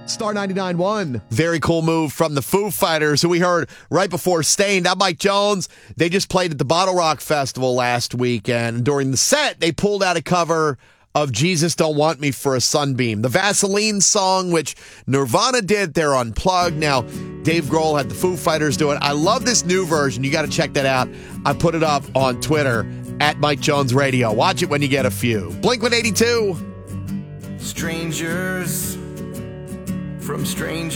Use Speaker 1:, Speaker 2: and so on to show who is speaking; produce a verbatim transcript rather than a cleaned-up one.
Speaker 1: Star ninety-nine one.
Speaker 2: Very cool move from the Foo Fighters, who we heard right before Staind. I'm Mike Jones. They just played at the Bottle Rock Festival last weekend. During the set, they pulled out a cover of Jesus Don't Want Me for a Sunbeam, the Vaseline song, which Nirvana did. They're unplugged. Now, Dave Grohl had the Foo Fighters do it. I love this new version. You got to check that out. I put it up on Twitter at Mike Jones Radio. Watch it when you get a few. Blink one eighty-two.
Speaker 3: Strangers from strangers.